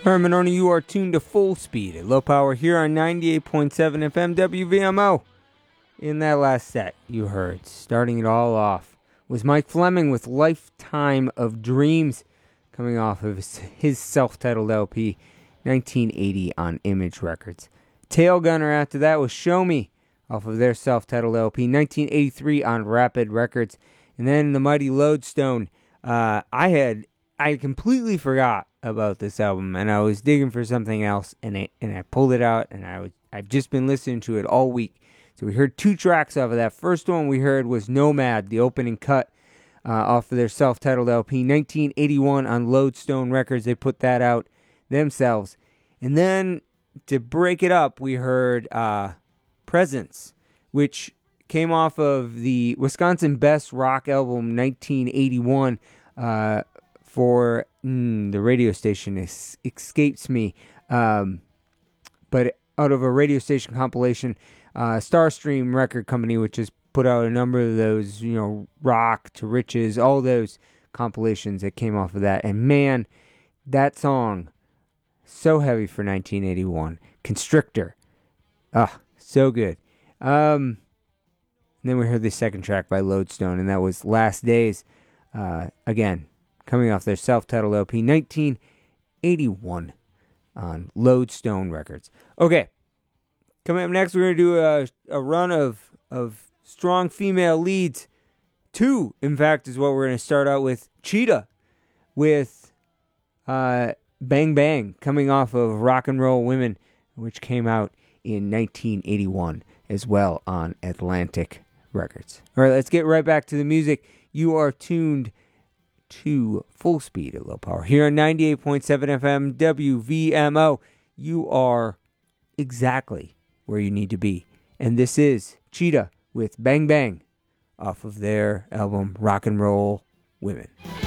Herman Only, you are tuned to Full Speed at low power here on 98.7 FM WVMO. In that last set, you heard, starting it all off, was Mike Fleming with Lifetime of Dreams, coming off of his self-titled LP, 1980 on Image Records. Tail Gunner after that was Show Me, off of their self-titled LP, 1983 on Rapid Records. And then the mighty Lodestone. I completely forgot about this album, and I was digging for something else, and I pulled it out, and I've just been listening to it all week. So we heard two tracks off of that. First one we heard was Nomad, the opening cut off of their self-titled LP, 1981 on Lodestone Records. They put that out themselves. And then to break it up, we heard Presence, which came off of the Wisconsin Best Rock album, 1981, for the radio station escapes me, but out of a radio station compilation, Starstream Record Company, which has put out a number of those, Rock to Riches, all those compilations that came off of that. And man, that song, so heavy for 1981. Constrictor. So good. And then we heard the second track by Lodestone, and that was Last Days. Again, coming off their self-titled LP, 1981 on Lodestone Records. Okay, coming up next, we're going to do a run of strong female leads. Two, in fact, is what we're going to start out with. Cheetah with Bang Bang, coming off of Rock and Roll Women, which came out in 1981 as well on Atlantic Records. All right, let's get right back to the music. You are tuned to Full Speed at low power here on 98.7 FM WVMO. You are exactly where you need to be. And this is Cheetah with Bang Bang off of their album Rock and Roll Women.